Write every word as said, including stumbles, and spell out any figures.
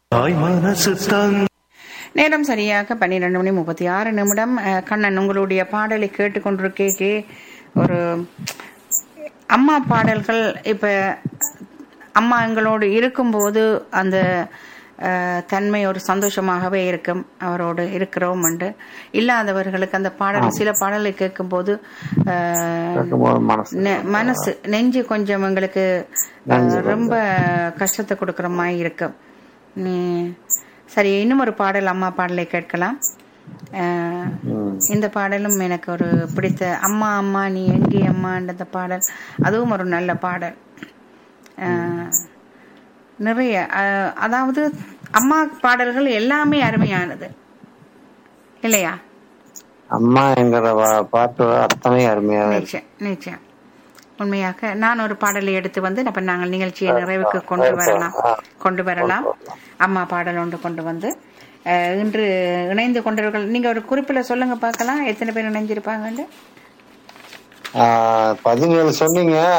தாய் மனசு தன் நேரம் சரியாக பன்னிரண்டு மணி முப்பத்தி ஆறு நிமிடம். அஹ், கண்ணன் உங்களுடைய பாடலை கேட்டுக்கொண்டிருக்கே ஒரு அம்மா பாடல்கள் இப்ப அம்மா எங்களோடு இருக்கும்போது அந்த அஹ், தன்மை ஒரு சந்தோஷமாகவே இருக்கும். அவரோடு இருக்கிறோம் என்று இல்லாதவர்களுக்கு அந்த பாடல் சில பாடலை கேட்கும்போது அஹ், கேட்கும்போது மனசு நெ- மனசு நெஞ்சு கொஞ்சம் எங்களுக்கு அஹ், ரொம்ப கஷ்டத்தை கொடுக்குற மாதிரி இருக்கும். நீ சரி, இன்னும் ஒரு பாடல் அம்மா பாடலை கேட்கலாம். அஹ், ம். இந்த பாடலும் எனக்கு ஒரு பிடித்த அம்மா அம்மா நீ எங்கே அம்மான்ற பாடல், அதுவும் ஒரு நல்ல பாடல். அஹ், நிறைய அஹ், அதாவது அம்மா பாடல்கள் எல்லாமே அருமையானது இல்லையா? அம்மா என்கிற வா- பாட்டு அத்தனை அருமையாக இருக்கு. நிச்சயம் நிச்சயம். உண்மையாக நான் ஒரு பாடலை எடுத்து வந்து அப்ப நாங்கள் நிகழ்ச்சியை நிறைவுக்கு கொண்டு வரலாம் கொண்டு வரலாம் அம்மா பாடல் ஒன்று கொண்டு வந்து அஹ், இன்று இணைந்து கொண்டவர்கள் நீங்க ஒரு குறிப்பில் சொல்லுங்க பார்க்கலாம் எத்தனை பேர் இணைஞ்சிருப்பாங்கன்னு. ஆஹ் பதினேழு சொன்னீங்க.